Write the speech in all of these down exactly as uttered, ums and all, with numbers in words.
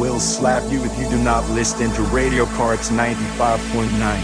will slap you if you do not listen to Radio Quarks ninety-five point nine.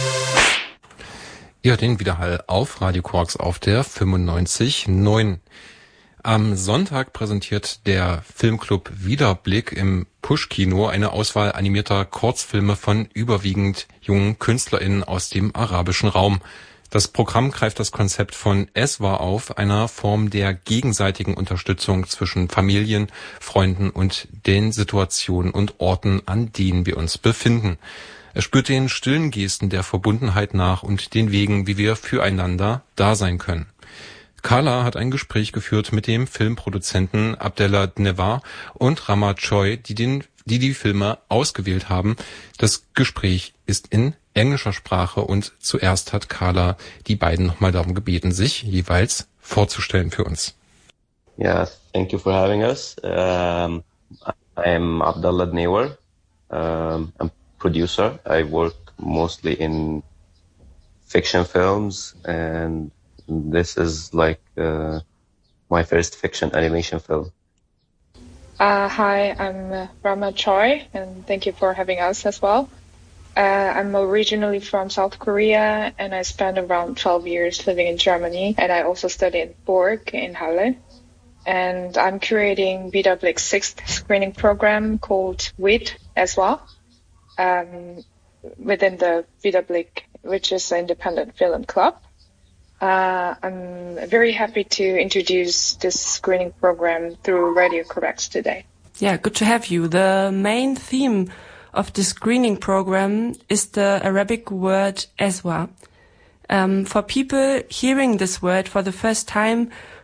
Ja, den Widerhall auf Radio Quarks auf der fünfundneunzig Komma neun. Am Sonntag präsentiert der Filmclub Wiederblick im Push-Kino eine Auswahl animierter Kurzfilme von überwiegend jungen KünstlerInnen aus dem arabischen Raum. Das Programm greift das Konzept von Es war auf, einer Form der gegenseitigen Unterstützung zwischen Familien, Freunden und den Situationen und Orten, an denen wir uns befinden. Es spürt den stillen Gesten der Verbundenheit nach und den Wegen, wie wir füreinander da sein können. Carla hat ein Gespräch geführt mit dem Filmproduzenten Abdella Dnevvar und Rama Choi, die, den, die die Filme ausgewählt haben. Das Gespräch ist in englischer Sprache und zuerst hat Carla die beiden nochmal darum gebeten, sich jeweils vorzustellen für uns. Yeah, thank you for having us. Um, I'm Abdella Dnevvar. Um, I'm producer. I work mostly in fiction films, and this is like uh, my first fiction animation film. Uh, hi, I'm uh, Rama Choi, and thank you for having us as well. Uh, I'm originally from South Korea, and I spent around twelve years living in Germany, and I also studied Borg in Halle. And I'm curating Wiederblick's sixth screening program called W I D as well, um, within the Wiederblick, which is an independent film club. Uh, I'm very happy to introduce this screening program through Radio Quarks today. Yeah, good to have you. The main theme of the screening program is the Arabic word Eswa. Um, for people hearing this word for the first time,